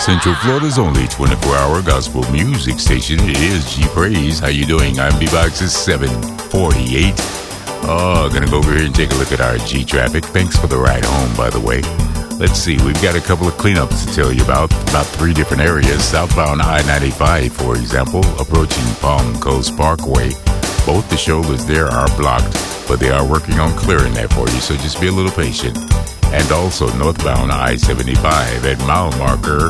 Central Florida's only 24-hour gospel music station. It is G Praise. How you doing? I'm B-Box. It's 7:48. Oh, gonna go over here and take a look at our G traffic. Thanks for the ride home, by the way. Let's see. We've got a couple of cleanups to tell you about three different areas. Southbound I-95, for example, approaching Palm Coast Parkway. Both the shoulders there are blocked, but they are working on clearing that for you, so just be a little patient. And also northbound I-75 at mile marker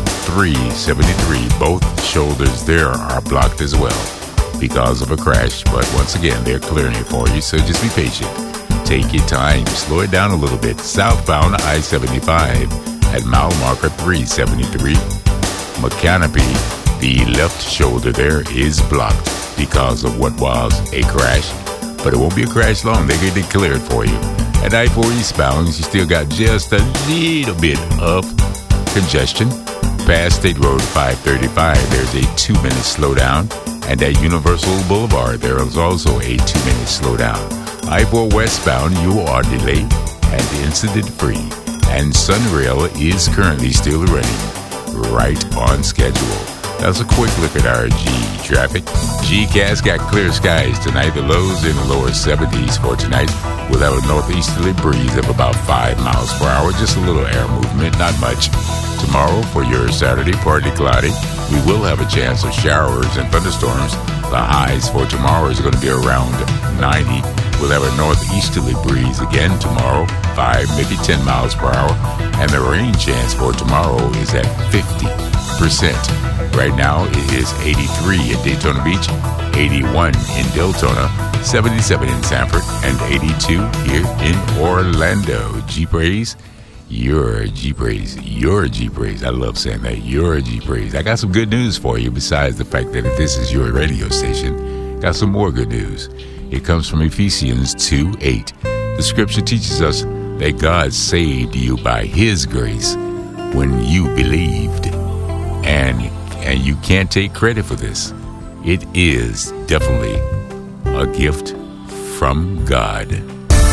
373. Both shoulders there are blocked as well because of a crash. But once again, they're clearing it for you, so just be patient. Take your time. Slow it down a little bit. Southbound I-75 at mile marker 373. McCanopy, the left shoulder there is blocked because of what was a crash. But it won't be a crash long. They get it cleared for you. At I-4 eastbound, you still got just a little bit of congestion. Past State Road 535, there's a 2-minute slowdown. And at Universal Boulevard, there is also a 2-minute slowdown. I-4 westbound, you are delayed and incident-free. And Sunrail is currently still running right on schedule. That's a quick look at our G traffic. GCast got clear skies tonight. The lows in the lower 70s for tonight. We'll have a northeasterly breeze of about 5 miles per hour. Just a little air movement, not much. Tomorrow, for your Saturday, partly cloudy. We will have a chance of showers and thunderstorms. The highs for tomorrow is going to be around 90. We'll have a northeasterly breeze again tomorrow, 5, maybe 10 miles per hour. And the rain chance for tomorrow is at 50%. Right now, it is 83 in Daytona Beach, 81 in Deltona, 77 in Sanford, and 82 here in Orlando. G-Praise, your G-Praise, your G-Praise. I love saying that, your G-Praise. I got some good news for you besides the fact that this is your radio station. Got some more good news. It comes from Ephesians 2:8. The scripture teaches us that God saved you by His grace when you believed. And you can't take credit for this. It is definitely a gift from God.